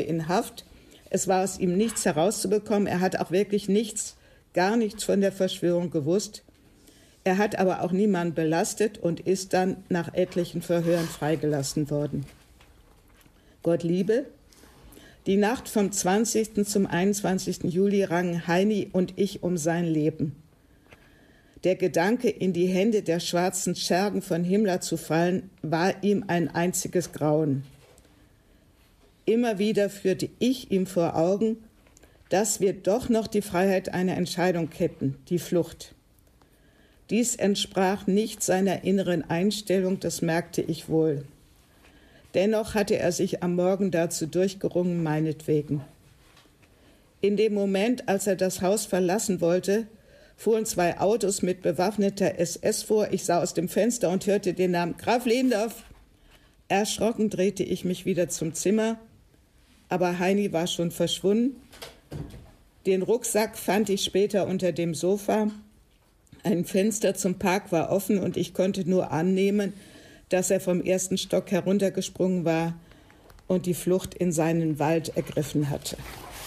in Haft. Es war aus ihm nichts herauszubekommen. Er hat auch wirklich gar nichts von der Verschwörung gewusst. Er hat aber auch niemanden belastet und ist dann nach etlichen Verhören freigelassen worden. Gottliebe. Die Nacht vom 20. zum 21. Juli rangen Heini und ich um sein Leben. Der Gedanke, in die Hände der schwarzen Schergen von Himmler zu fallen, war ihm ein einziges Grauen. Immer wieder führte ich ihm vor Augen, dass wir doch noch die Freiheit einer Entscheidung hätten, die Flucht. Dies entsprach nicht seiner inneren Einstellung, das merkte ich wohl. Dennoch hatte er sich am Morgen dazu durchgerungen, meinetwegen. In dem Moment, als er das Haus verlassen wollte, fuhren 2 Autos mit bewaffneter SS vor. Ich sah aus dem Fenster und hörte den Namen Graf Lehndorff. Erschrocken drehte ich mich wieder zum Zimmer, aber Heini war schon verschwunden. Den Rucksack fand ich später unter dem Sofa. Ein Fenster zum Park war offen und ich konnte nur annehmen, dass er vom 1. Stock heruntergesprungen war und die Flucht in seinen Wald ergriffen hatte.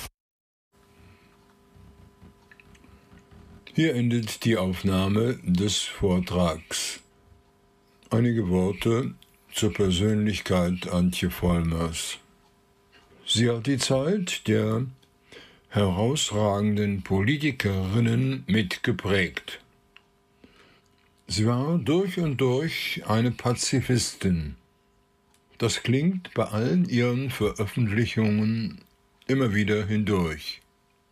Hier endet die Aufnahme des Vortrags. Einige Worte zur Persönlichkeit Antje Vollmers. Sie hat die Zeit der herausragenden Politikerinnen mitgeprägt. Sie war durch und durch eine Pazifistin. Das klingt bei allen ihren Veröffentlichungen immer wieder hindurch.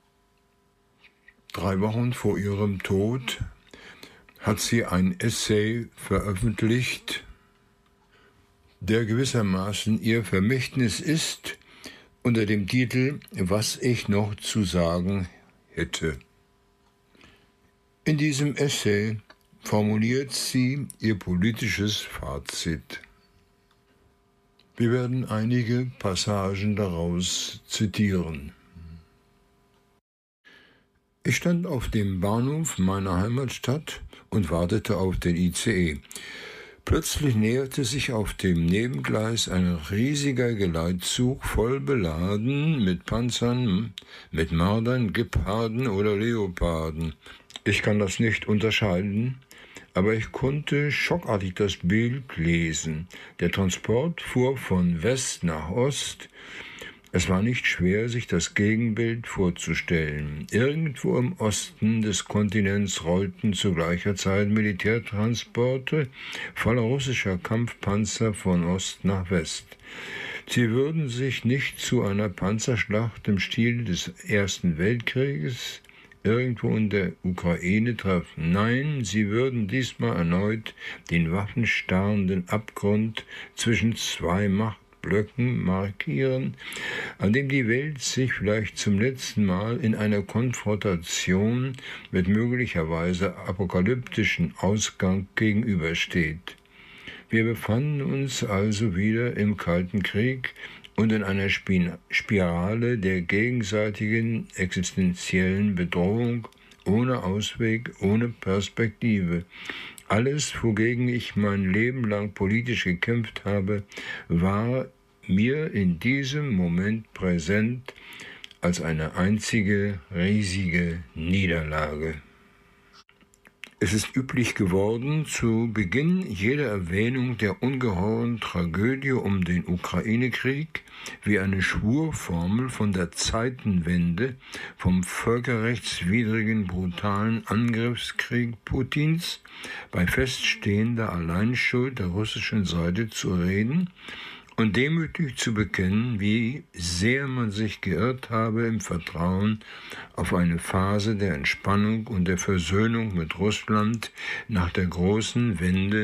3 Wochen vor ihrem Tod hat sie ein Essay veröffentlicht, der gewissermaßen ihr Vermächtnis ist, unter dem Titel »Was ich noch zu sagen hätte«. In diesem Essay formuliert sie ihr politisches Fazit. Wir werden einige Passagen daraus zitieren. Ich stand auf dem Bahnhof meiner Heimatstadt und wartete auf den ICE. Plötzlich näherte sich auf dem Nebengleis ein riesiger Geleitzug, voll beladen mit Panzern, mit Mardern, Geparden oder Leoparden. Ich kann das nicht unterscheiden, aber ich konnte schockartig das Bild lesen. Der Transport fuhr von West nach Ost. Es war nicht schwer, sich das Gegenbild vorzustellen. Irgendwo im Osten des Kontinents rollten zu gleicher Zeit Militärtransporte voller russischer Kampfpanzer von Ost nach West. Sie würden sich nicht zu einer Panzerschlacht im Stil des Ersten Weltkrieges irgendwo in der Ukraine treffen. Nein, sie würden diesmal erneut den waffenstarrenden Abgrund zwischen 2 Machtblöcken markieren, an dem die Welt sich vielleicht zum letzten Mal in einer Konfrontation mit möglicherweise apokalyptischen Ausgang gegenübersteht. Wir befanden uns also wieder im Kalten Krieg und in einer Spirale der gegenseitigen existenziellen Bedrohung, ohne Ausweg, ohne Perspektive. Alles, wogegen ich mein Leben lang politisch gekämpft habe, war mir in diesem Moment präsent als eine einzige riesige Niederlage. Es ist üblich geworden, zu Beginn jeder Erwähnung der ungeheuren Tragödie um den Ukraine-Krieg wie eine Schwurformel von der Zeitenwende, vom völkerrechtswidrigen, brutalen Angriffskrieg Putins bei feststehender Alleinschuld der russischen Seite zu reden und demütig zu bekennen, wie sehr man sich geirrt habe im Vertrauen auf eine Phase der Entspannung und der Versöhnung mit Russland nach der großen Wende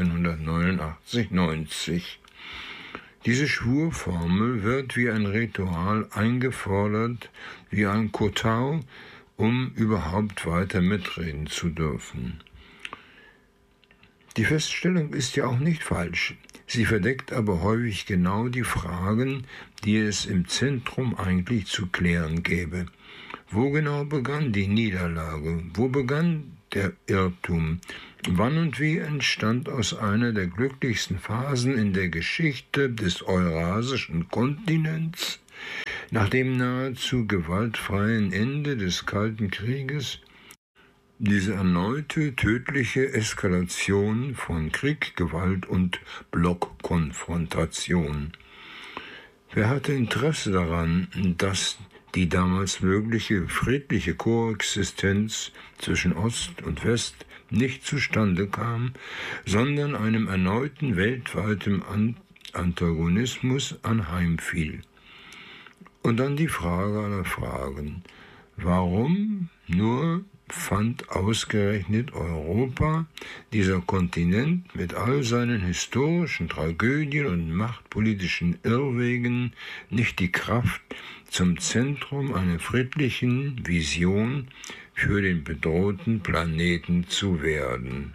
1989-90. Diese Schwurformel wird wie ein Ritual eingefordert, wie ein Kotau, um überhaupt weiter mitreden zu dürfen. Die Feststellung ist ja auch nicht falsch. Sie verdeckt aber häufig genau die Fragen, die es im Zentrum eigentlich zu klären gäbe. Wo genau begann die Niederlage? Wo begann der Irrtum? Wann und wie entstand aus einer der glücklichsten Phasen in der Geschichte des eurasischen Kontinents Nach dem nahezu gewaltfreien Ende des Kalten Krieges diese erneute tödliche Eskalation von Krieg, Gewalt und Blockkonfrontation. Wer hatte Interesse daran, dass die damals mögliche friedliche Koexistenz zwischen Ost und West nicht zustande kam, sondern einem erneuten weltweiten Antagonismus anheimfiel? Und dann die Frage aller Fragen: Warum nur fand ausgerechnet Europa, dieser Kontinent mit all seinen historischen Tragödien und machtpolitischen Irrwegen, nicht die Kraft, zum Zentrum einer friedlichen Vision für den bedrohten Planeten zu werden?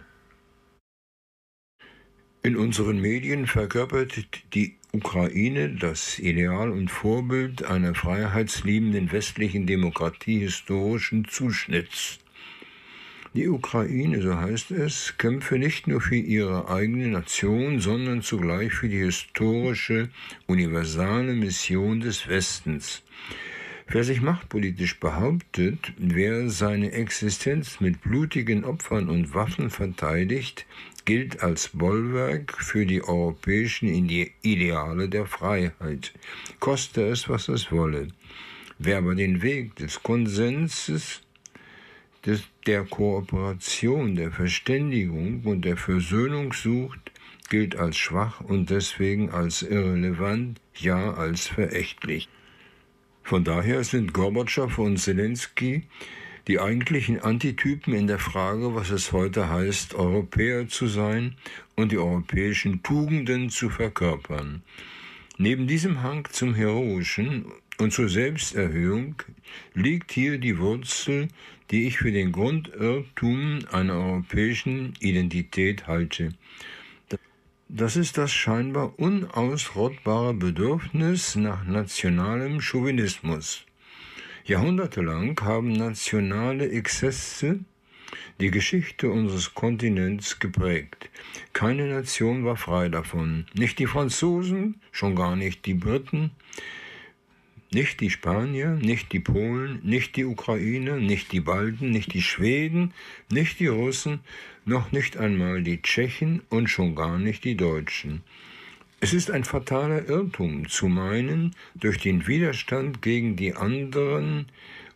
In unseren Medien verkörpert die Ukraine das Ideal und Vorbild einer freiheitsliebenden westlichen Demokratie historischen Zuschnitts. Die Ukraine, so heißt es, kämpfe nicht nur für ihre eigene Nation, sondern zugleich für die historische, universale Mission des Westens. Wer sich machtpolitisch behauptet, wer seine Existenz mit blutigen Opfern und Waffen verteidigt, gilt als Bollwerk für die europäischen Ideale der Freiheit, koste es, was es wolle. Wer aber den Weg des Konsenses, der Kooperation, der Verständigung und der Versöhnung sucht, gilt als schwach und deswegen als irrelevant, ja als verächtlich. Von daher sind Gorbatschow und Zelensky die eigentlichen Antitypen in der Frage, was es heute heißt, Europäer zu sein und die europäischen Tugenden zu verkörpern. Neben diesem Hang zum Heroischen und zur Selbsterhöhung liegt hier die Wurzel, die ich für den Grundirrtum einer europäischen Identität halte. Das ist das scheinbar unausrottbare Bedürfnis nach nationalem Chauvinismus. Jahrhundertelang haben nationale Exzesse die Geschichte unseres Kontinents geprägt. Keine Nation war frei davon. Nicht die Franzosen, schon gar nicht die Briten, nicht die Spanier, nicht die Polen, nicht die Ukrainer, nicht die Balten, nicht die Schweden, nicht die Russen, noch nicht einmal die Tschechen und schon gar nicht die Deutschen. Es ist ein fataler Irrtum zu meinen, durch den Widerstand gegen die anderen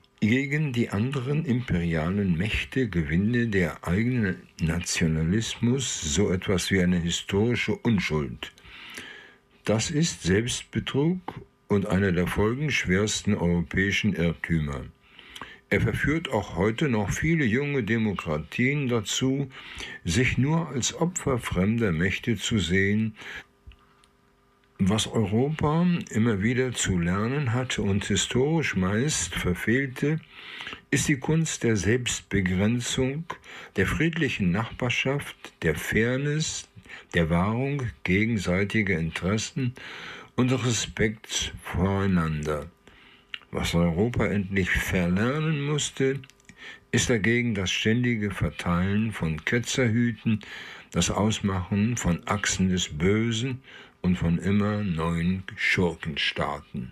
imperialen Mächte gewinne der eigene Nationalismus so etwas wie eine historische Unschuld. Das ist Selbstbetrug und einer der folgenschwersten europäischen Irrtümer. Er verführt auch heute noch viele junge Demokratien dazu, sich nur als Opfer fremder Mächte zu sehen. Was Europa immer wieder zu lernen hatte und historisch meist verfehlte, ist die Kunst der Selbstbegrenzung, der friedlichen Nachbarschaft, der Fairness, der Wahrung gegenseitiger Interessen und Respekt voreinander. Was Europa endlich verlernen musste, ist dagegen das ständige Verteilen von Ketzerhüten, das Ausmachen von Achsen des Bösen und von immer neuen Schurkenstaaten.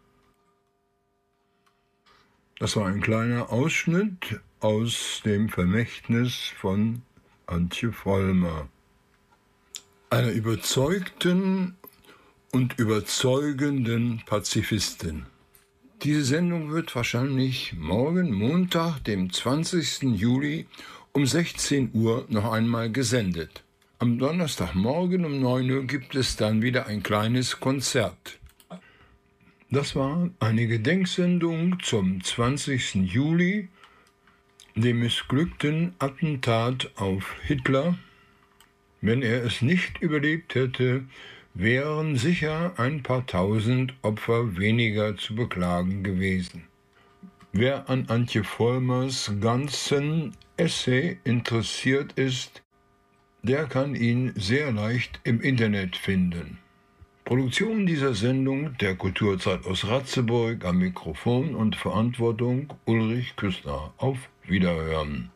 Das war ein kleiner Ausschnitt aus dem Vermächtnis von Antje Vollmer, einer überzeugten und überzeugenden Pazifistin. Diese Sendung wird wahrscheinlich morgen, Montag, dem 20. Juli um 16 Uhr noch einmal gesendet. Am Donnerstagmorgen um 9 Uhr gibt es dann wieder ein kleines Konzert. Das war eine Gedenksendung zum 20. Juli, dem missglückten Attentat auf Hitler. Wenn er es nicht überlebt hätte, wären sicher ein paar tausend Opfer weniger zu beklagen gewesen. Wer an Antje Vollmers ganzen Essay interessiert ist, der kann ihn sehr leicht im Internet finden. Produktion dieser Sendung der Kulturzeit aus Ratzeburg, am Mikrofon und Verantwortung Ulrich Küssner. Auf Wiederhören.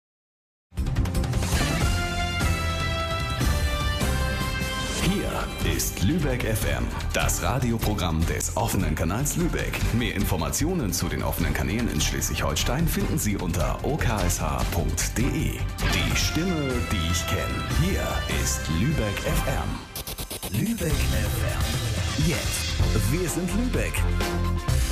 Hier ist Lübeck FM, das Radioprogramm des offenen Kanals Lübeck. Mehr Informationen zu den offenen Kanälen in Schleswig-Holstein finden Sie unter oksh.de. Die Stimme, die ich kenne. Hier ist Lübeck FM. Lübeck FM. Jetzt. Wir sind Lübeck.